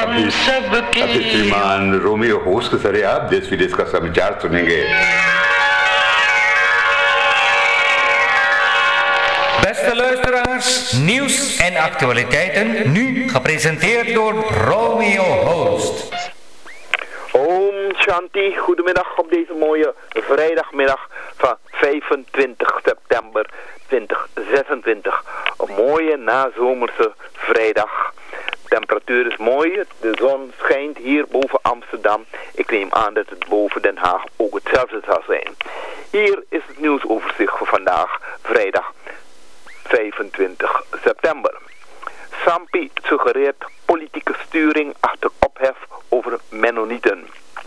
अभी श्रीमान Romeo host के सरे आप देश विदेश का समाचार सुनेंगे। Beste luisteraars, nieuws en actualiteiten, nu gepresenteerd door Romeo Host. Om Shanti, goedemiddag op deze mooie vrijdagmiddag van 25 september 2026. Een mooie nazomerse vrijdag. De temperatuur is mooi, de zon schijnt hier boven Amsterdam. Ik neem aan dat het boven Den Haag ook hetzelfde zal zijn. Hier is het nieuwsoverzicht voor vandaag, vrijdag 25 september. Sampi suggereert politieke sturing achter ophef over Mennonieten.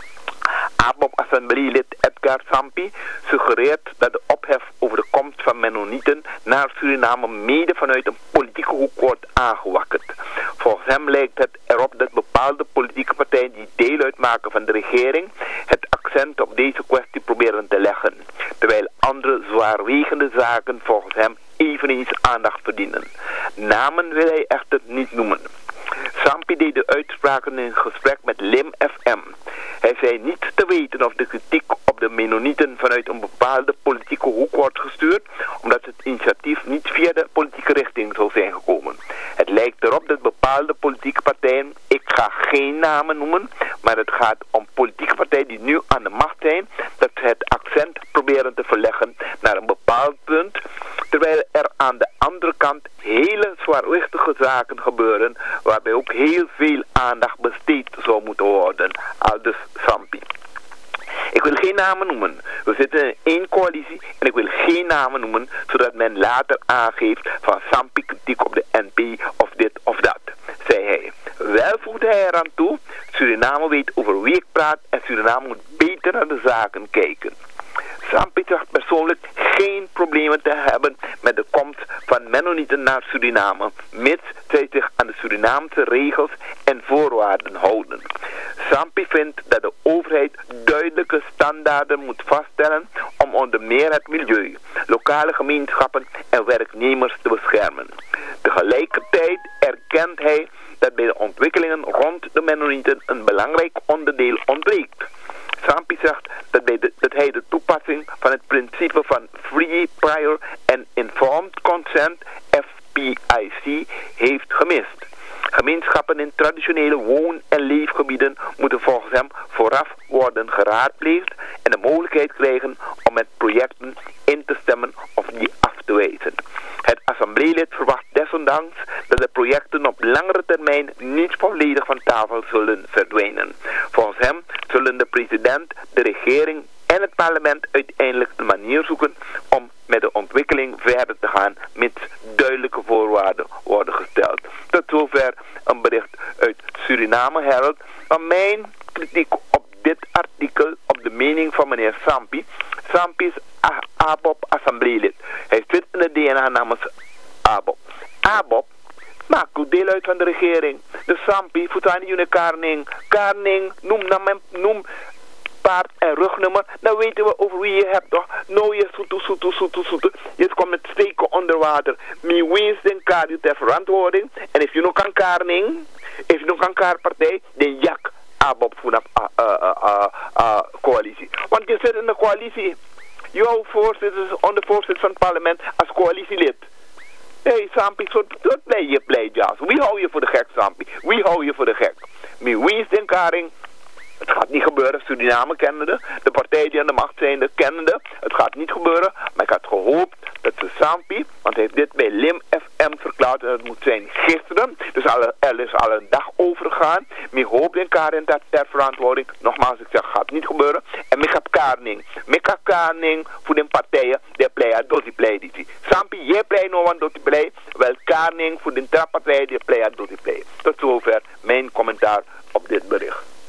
ABOP-assemblelid Edgar Sampi suggereert dat de ophef over de komst van Mennonieten naar Suriname mede vanuit een politieke hoek wordt aangewakkerd. Volgens hem lijkt het erop dat bepaalde politieke partijen die deel uitmaken van de regering het accent op deze kwestie proberen te leggen, terwijl andere zwaarwegende zaken volgens hem eveneens aandacht verdienen. Namen wil hij echter niet noemen. Sampi deed de uitspraken in gesprek met Lim FM. Hij zei niet te weten of de kritiek op de Mennonieten vanuit een bepaalde politieke hoek wordt gestuurd, omdat het initiatief niet via de politieke richting zou zijn gekomen. Het lijkt erop dat bepaalde politieke partijen, ik ga geen namen noemen, maar het gaat om politieke partijen die nu aan de macht zijn, dat ze het accent proberen te verleggen naar een bepaald punt, terwijl er aan de andere kant hele zwaarwichtige zaken gebeuren, waarbij ook heel veel aandacht besteed zou moeten worden. Aldus Sampi. Ik wil geen namen noemen. We zitten in één coalitie en ik wil geen namen noemen, zodat men later aangeeft van Sampi kritiek op de NP of dit of dat, zei hij. Wel voegde hij eraan toe, Suriname weet over wie ik praat en Suriname moet beter naar de zaken kijken. Sampi zegt persoonlijk geen problemen te hebben met de komst van Mennonieten naar Suriname, mits zij zich aan de Surinaamse regels en voorwaarden houden. Sampi vindt dat de overheid duidelijke standaarden moet vaststellen om onder meer het milieu, lokale gemeenschappen en werknemers te beschermen. Tegelijkertijd erkent hij dat bij de ontwikkelingen rond de Mennonieten een belangrijk onderdeel ontbreekt. Sampi zegt dat hij de toepassing van het principe van Free, Prior and Informed Consent, FPIC, heeft gemist. Gemeenschappen in traditionele woon- en leefgebieden moeten volgens hem vooraf worden geraadpleegd en de mogelijkheid krijgen om met projecten in te stemmen of die af te wijzen. Het assembleelid verwacht desondanks dat de projecten op langere termijn niet volledig van tafel zullen verdwijnen. Volgens hem zullen de president, de regering en het parlement uiteindelijk een manier zoeken om met de ontwikkeling verder te gaan, mits duidelijke voorwaarden worden gesteld. Tot zover een bericht uit Suriname Herald. Maar mijn kritiek op dit artikel, op de mening van meneer Sampi. Sampi is ABOP-assemblelid. Hij zit in de DNA namens ABOP. ABOP maakt ook deel uit van de regering. De Sampi, Futani June Karning. Karning, noem paard en rugnummer, dan weten we over wie je hebt, toch? Nou, je soeto. Je komt met steken onder water. Mi winst den kaart je ter verantwoording. En if je nog kan karning, if je nog kan kaartpartij, dan jak ABOP vanaf coalitie. Want je zit in de coalitie. Jouw voorzitter is ondervoorzitter van het parlement als coalitielid. Hé, Sampi, wat blij jas. Wie hou je voor de gek, Sampi? Wie hou je voor de gek? Mi winst den karing. Het gaat niet gebeuren, Suriname kennende. De partijen die aan de macht zijn, kennende. Het gaat niet gebeuren, maar ik had gehoopt dat de Sampi, want hij heeft dit bij Lim FM verklaard en het moet zijn gisteren. Dus er is al een dag overgegaan. Ik hoop in Karin ter verantwoording. Nogmaals, ik zeg, gaat niet gebeuren. En ik heb Karning voor de partijen die pleiten door die pleiten. Sampi, jij pleit nog aan door die pleit. Wel Karning voor de partijen die pleiten door die pleit. Tot zover mijn commentaar op dit bericht.